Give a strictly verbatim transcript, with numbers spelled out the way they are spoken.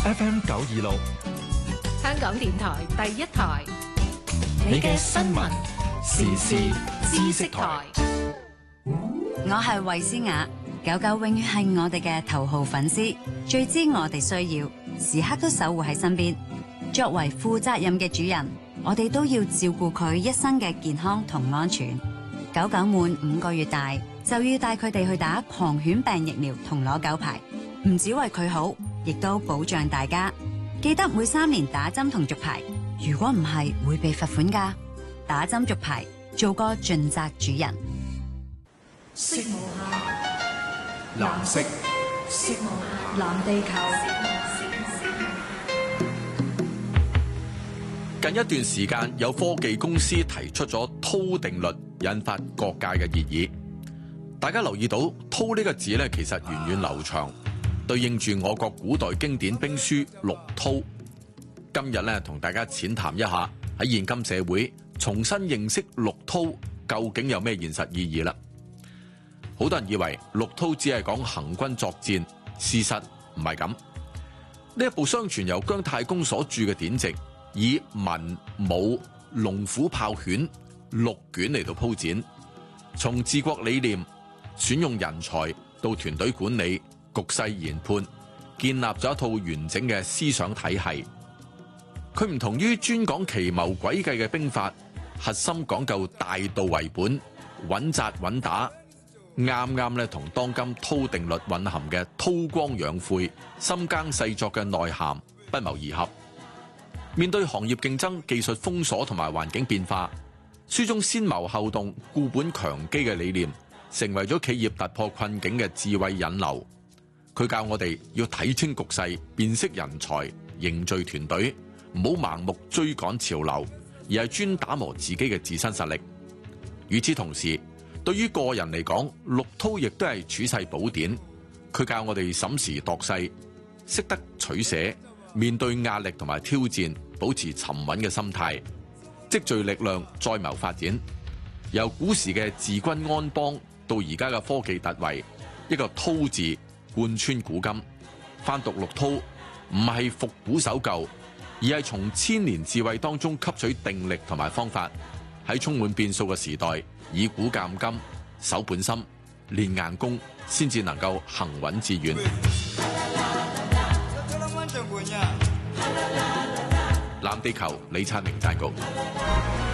F M 九二六， 香港電台第一台， 你嘅新聞時事知識台。 我係衛詩雅，狗狗永遠係我哋嘅頭號粉絲，最知我哋需要，時刻都守護喺身邊。作為負責任嘅主人，我哋都要照顧佢一生嘅健康同安全。狗狗滿五個月大，就要帶佢哋去打狂犬病疫苗同攞狗牌，唔只為佢好，亦都保障大家。記得每三年打針同續牌，如果唔係會被罰款㗎。打針續牌，做個盡責主人。 色無限， 藍色， 色無限，藍地球。 近一段時間，有科技公司提出咗韜定律，引發各界嘅熱議。大家留意到韜呢個字咧，其實源遠流長，對應住我國古代經典兵書《六韜》。今日咧，同大家淺談一下喺現今社會重新認識六韜究竟有咩現實意義啦。好多人以為六韜只係講行軍作戰，事實唔係咁。呢一部相傳由姜太公所著嘅典籍，以文武龍虎豹犬六卷嚟到鋪展，從治國理念、選用人才到團隊管理、局勢研判，建立咗一套完整嘅思想體系。佢唔同於專講奇謀詭計嘅兵法，核心講究大道為本，穩紮穩打，啱啱咧同當今韜定律蘊含嘅韜光養晦、深耕細作嘅內涵不謀而合。面對行業競爭、技術封鎖同埋環境變化，書中先謀後動、固本強基嘅理念，成為咗企業突破困境嘅智慧引流。佢教我哋要睇清局勢、辨識人才、凝聚團隊，唔好盲目追趕潮流，而係專打磨自己嘅自身實力。與此同時，對於個人嚟講，六韜亦都係處世寶典。佢教我哋審時度勢，識得取捨，面對壓力同埋挑戰，保持沉穩嘅心態，積聚力量，再謀發展。由古時嘅治軍安邦到而家嘅科技突圍，一個韜字貫穿古今。翻讀六韜，唔係復古守舊，而係從千年智慧當中吸取定力同埋方法，喺充滿變數嘅時代，以古鑑今，守本心，練硬功，先至能夠行穩致遠。藍地球，李燦明撰稿。